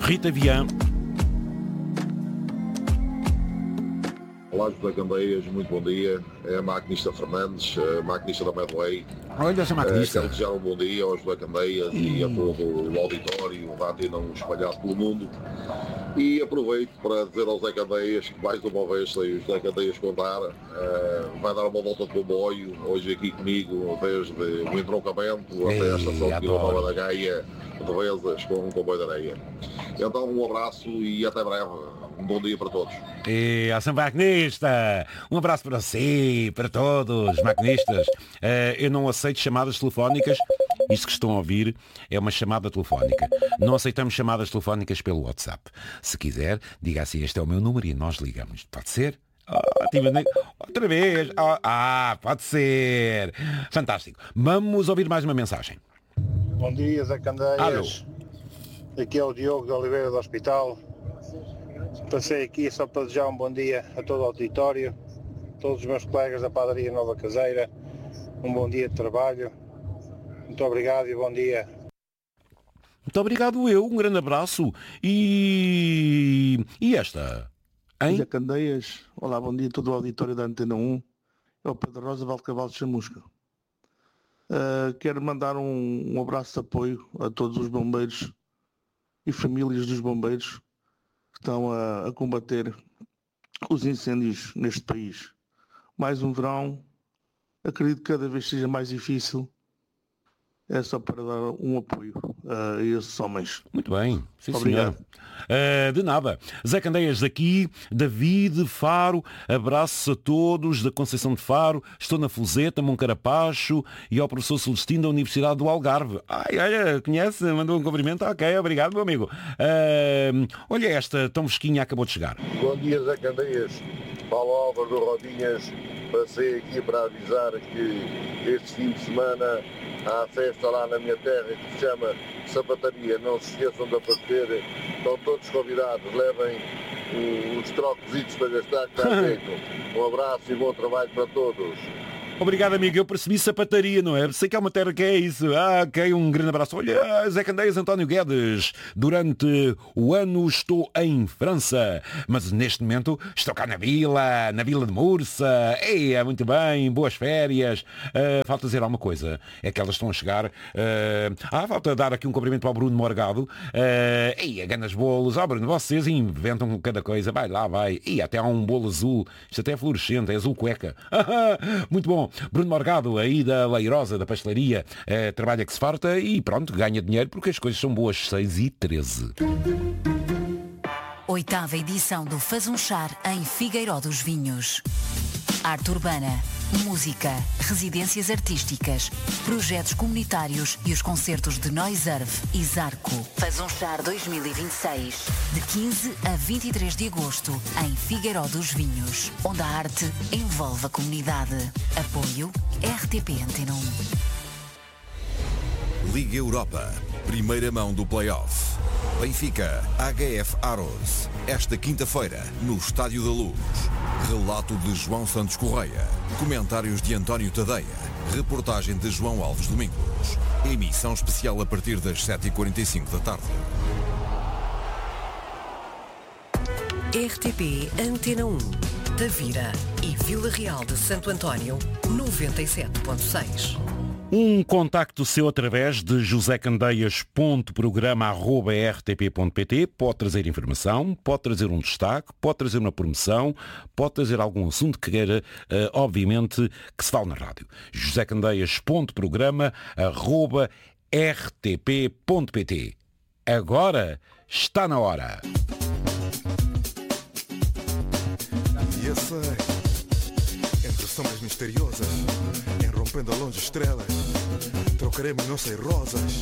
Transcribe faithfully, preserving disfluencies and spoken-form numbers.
Rita Vian. Olá, José Candeias, muito bom dia. É a maquinista Fernandes, a maquinista da Medway. Olha essa maquinista. Quero desejar um bom dia ao José Candeias e... e a todo o auditório da Antena um espalhado pelo mundo. E aproveito para dizer ao José Candeias que mais uma vez sei o José Candeias contar, uh, vai dar uma volta de comboio hoje aqui comigo desde o entroncamento até a estação de Vila Nova da Gaia de Vezes com um comboio de areia. Então um abraço e até breve. Um bom dia para todos. E a São Maquinista, um abraço para si, para todos, maquinistas. Uh, eu não aceito chamadas telefónicas. Isto que estão a ouvir é uma chamada telefónica. Não aceitamos chamadas telefónicas pelo WhatsApp. Se quiser, diga assim, este é o meu número e nós ligamos. Pode ser? Oh, tive... Outra vez. Oh, ah, pode ser. Fantástico. Vamos ouvir mais uma mensagem. Bom dia, Zé Candeias. Alô. Aqui é o Diogo de Oliveira do Hospital. Passei aqui só para desejar um bom dia a todo o auditório, todos os meus colegas da padaria Nova Caseira, um bom dia de trabalho. Muito obrigado e bom dia. Muito obrigado eu, um grande abraço. E, e esta? Hein? Zé Candeias, olá, bom dia a todo o auditório da Antena um. É o Pedro Rosa Valdecaval de Chamusca. Uh, quero mandar um, um abraço de apoio a todos os bombeiros e famílias dos bombeiros que estão a, a combater os incêndios neste país. Mais um verão, acredito que cada vez seja mais difícil. É só para dar um apoio uh, a esses homens. Muito bem. Sim, obrigado. Uh, de nada. Zé Candeias daqui, David Faro, abraços a todos da Conceição de Faro, estou na Fuseta, Moncarapacho e ao professor Celestino da Universidade do Algarve. Ai, olha, conhece? Mandou um cumprimento? Ok, obrigado, meu amigo. Uh, olha esta, tão fresquinha, acabou de chegar. Bom dia, Zé Candeias. Paulo Álvaro do Rodinhas. Passei aqui para avisar que este fim de semana há festa lá na minha terra que se chama Sapataria. Não se esqueçam de aparecer. Estão todos convidados. Levem os trocositos para gastar, que está feito. Um abraço e bom trabalho para todos. Obrigado, amigo. Eu percebi sapataria, não é? Sei que há uma terra que é isso. Ah, ok. Um grande abraço. Olha, Zé Candeias, António Guedes. Durante o ano estou em França, mas neste momento estou cá na vila, na vila de Mursa. Ei, é muito bem. Boas férias. Uh, falta dizer alguma coisa. É que elas estão a chegar. Uh, ah, falta dar aqui um cumprimento para o Bruno Morgado. Uh, ei, ganas bolos. Ah, Bruno, vocês inventam cada coisa. Vai lá, vai. E até há um bolo azul. Isto até é fluorescente. É azul cueca. Muito bom. Bruno Morgado, aí da Leirosa, da pastelaria, eh, trabalha que se farta e pronto, ganha dinheiro porque as coisas são boas. Seis e treze. Oitava edição do Faz um Char em Figueiró dos Vinhos. Arte urbana, música, residências artísticas, projetos comunitários e os concertos de Noiserve e Zarco. Faz um Char dois mil e vinte e seis, de quinze a vinte e três de agosto, em Figueiró dos Vinhos, onde a arte envolve a comunidade. Apoio R T P Antena um. Liga Europa, primeira mão do play-off. Benfica, H F Aros, esta quinta-feira, no Estádio da Luz. Relato de João Santos Correia. Comentários de António Tadeia. Reportagem de João Alves Domingos. Emissão especial a partir das sete e quarenta e cinco da tarde. R T P Antena um, Tavira e Vila Real de Santo António, noventa e sete ponto seis. Um contacto seu através de josecandeias.programa arroba r t p ponto p t. Pode trazer informação, pode trazer um destaque, pode trazer uma promoção, pode trazer algum assunto que queira, uh, obviamente, que se fale na rádio. josecandeias.programa arroba r t p ponto p t. Agora está na hora. E eu sei, entre sombras misteriosas, rompendo a longe estrelas, trocaremos nossas rosas